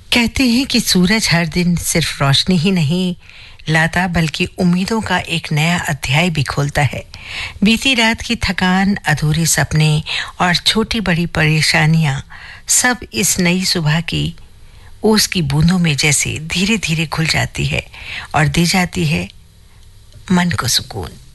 कहते हैं कि सूरज हर दिन सिर्फ रोशनी ही नहीं लाता बल्कि उम्मीदों का एक नया अध्याय भी खोलता है। बीती रात की थकान, अधूरे सपने और छोटी बड़ी परेशानियां सब इस नई सुबह की ओस की बूंदों में जैसे धीरे धीरे खुल जाती है और दे जाती है मन को सुकून।